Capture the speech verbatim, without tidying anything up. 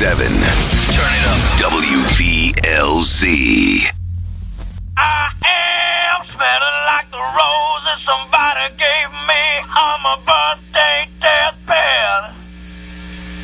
seven. Turn it up. W V L Z. I am smelling like the roses somebody gave me on my birthday.